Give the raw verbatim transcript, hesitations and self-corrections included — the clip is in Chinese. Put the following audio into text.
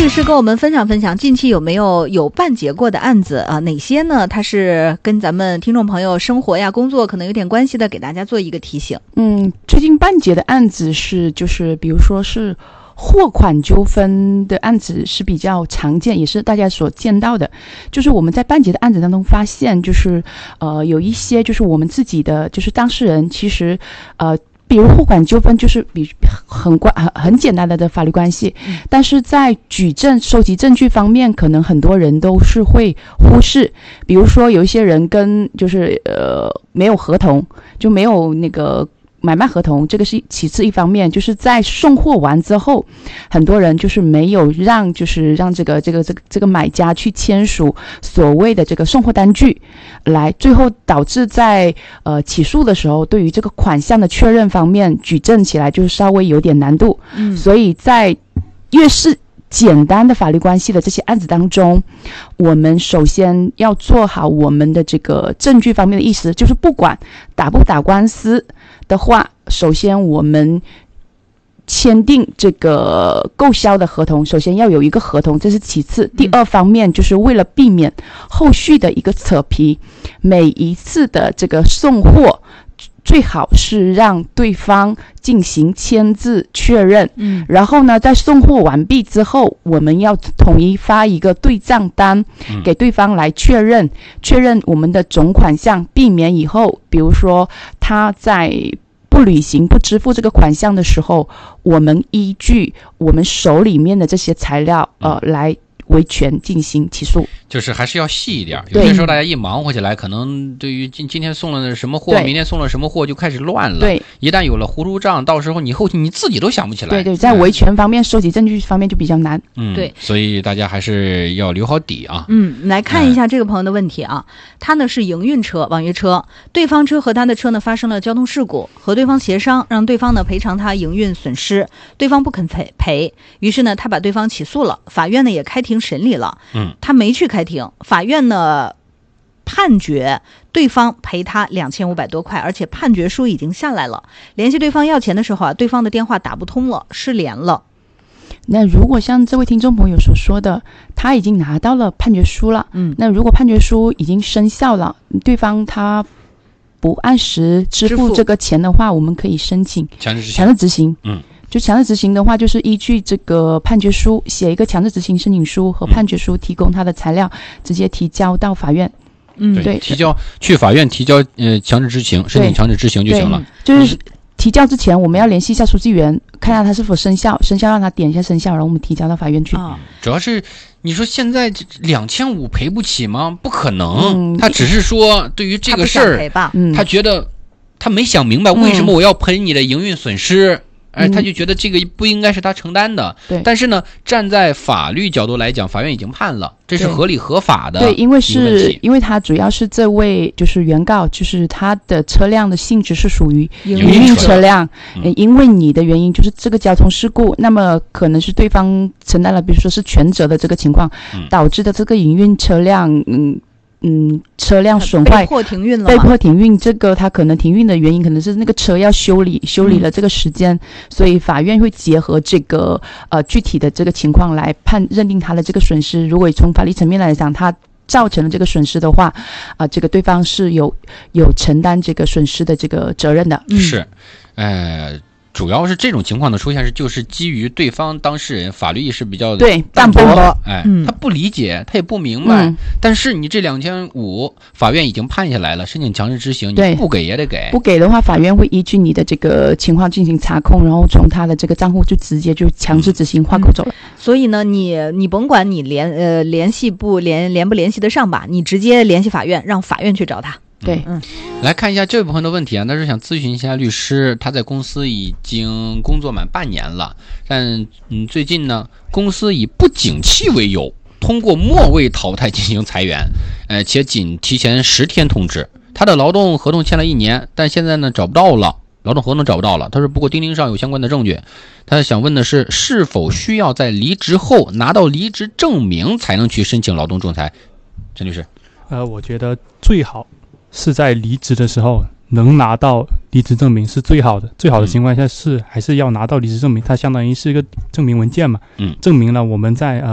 律师跟我们分享分享，近期有没有有办结过的案子啊？哪些呢？它是跟咱们听众朋友生活呀、工作可能有点关系的，给大家做一个提醒。 嗯，最近办结的案子是，就是比如说是货款纠纷的案子是比较常见，也是大家所见到的。就是我们在办结的案子当中发现，就是呃有一些就是我们自己的就是当事人，其实呃。比如货款纠纷就是比很关很很简单的的法律关系，嗯、但是在举证、收集证据方面，可能很多人都是会忽视。比如说，有一些人跟就是呃没有合同，就没有那个买卖合同，这个是其次。一方面，就是在送货完之后，很多人就是没有让就是让这个这个这个这个买家去签署所谓的这个送货单据。来，最后导致在呃起诉的时候，对于这个款项的确认方面，举证起来就是稍微有点难度。嗯，所以在越是简单的法律关系的这些案子当中，我们首先要做好我们的这个证据方面的意思，就是不管打不打官司的话，首先我们签订这个购销的合同，首先要有一个合同，这是其次。第二方面，就是为了避免后续的一个扯皮，每一次的这个送货，最好是让对方进行签字确认。嗯，然后呢，在送货完毕之后，我们要统一发一个对账单给对方来确认，确认我们的总款项，避免以后，比如说他在不履行、不支付这个款项的时候，我们依据我们手里面的这些材料，呃，来维权进行起诉。 就是还是要细一点，有些时候大家一忙活起来，可能对于今今天送了什么货，明天送了什么货就开始乱了。对，一旦有了糊涂账，到时候你后期你自己都想不起来。 对对，在维权方面、收集证据方面就比较难。 嗯， 对， 所以大家还是要留好底啊。 嗯，来看一下这个朋友的问题啊，他呢是营运车、网约车，对方车和他的车呢发生了交通事故，和对方协商，让对方呢赔偿他营运损失，对方不肯赔赔，于是呢他把对方起诉了，法院呢也开庭审理了。嗯，他没去开庭，法院呢判决对方赔他两千五百多块，而且判决书已经下来了。联系对方要钱的时候啊，对方的电话打不通了，失联了。 那如果像这位听众朋友所说的，他已经拿到了判决书了，嗯，那如果判决书已经生效了，对方他不按时支付这个钱的话，我们可以申请强制执行。 强制执行， 嗯。 就强制执行的话，就是依据这个判决书写一个强制执行申请书和判决书，提供他的材料，直接提交到法院。 嗯，对，提交去法院提交呃强制执行，申请强制执行就行了。 就是提交之前，我们要联系一下书记员，看一下他是否生效，生效让他点一下生效，然后我们提交到法院去。 啊，主要是你说现在两千五赔不起吗？不可能，嗯、他只是说对于这个事儿，他, 他觉得他没想明白为什么我要赔你的营运损失。嗯哎，他就觉得这个不应该是他承担的。对，但是呢，站在法律角度来讲，法院已经判了，这是合理合法的。 对，因为是因为他主要是这位就是原告，就是他的车辆的性质是属于营运车辆，嗯、因为你的原因就是这个交通事故，那么可能是对方承担了，比如说是全责的这个情况，嗯、导致的这个营运车辆，嗯。嗯，车辆损坏， 被迫停运了。 被迫停运，这个他可能停运的原因可能是那个车要修理，修理了这个时间，嗯、所以法院会结合这个呃具体的这个情况来判认定他的这个损失。如果从法律层面来讲，他造成了这个损失的话，啊、呃，这个对方是有有承担这个损失的这个责任的。 嗯、是，呃。主要是这种情况的出现是就是基于对方当事人法律意识比较对淡薄， 哎，嗯、他不理解，他也不明白。嗯、但是你这两千五，法院已经判下来了，申请强制执行，你不给也得给。 不给的话，法院会依据你的这个情况进行查控，然后从他的这个账户就直接就强制执行划扣走了。 嗯、所以呢，你你甭管你联呃联系不联联不联系得上吧，你直接联系法院，让法院去找他。 对， 嗯，来看一下这位朋友的问题啊，他是想咨询一下律师，他在公司已经工作满半年了，但嗯，最近呢，公司以不景气为由，通过末位淘汰进行裁员，呃，且仅提前十天通知。他的劳动合同签了一年，但现在呢找不到了，劳动合同找不到了。他说不过钉钉上有相关的证据，他想问的是是否需要在离职后拿到离职证明才能去申请劳动仲裁？陈律师， 呃，我觉得最好是在离职的时候能拿到离职证明是最好的，最好的情况下是、嗯、还是要拿到离职证明，它相当于是一个证明文件嘛，嗯，证明了我们在呃